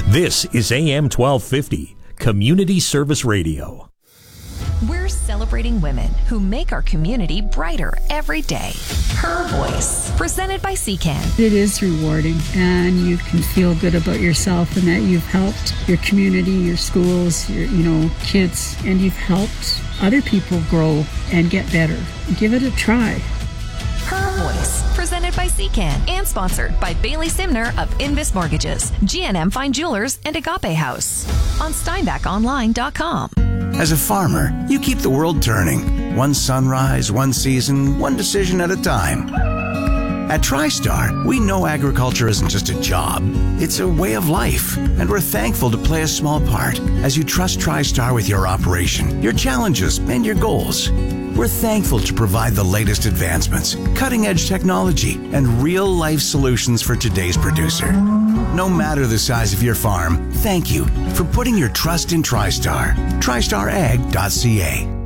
This is AM 1250, Community Service Radio. We're celebrating women who make our community brighter every day. Her Voice, presented by CCAN. It is rewarding, and you can feel good about yourself and that you've helped your community, your schools, your kids, and you've helped other people grow and get better. Give it a try. Her Voice, presented by CCAN and sponsored by Bailey Simner of Invis Mortgages, GNM Fine Jewelers, and Agape House on SteinbachOnline.com. As a farmer, you keep the world turning. One sunrise, one season, one decision at a time. At TriStar, we know agriculture isn't just a job. It's a way of life, and we're thankful to play a small part as you trust TriStar with your operation, your challenges, and your goals. We're thankful to provide the latest advancements, cutting-edge technology, and real-life solutions for today's producer. No matter the size of your farm, thank you for putting your trust in TriStar. TriStarAg.ca.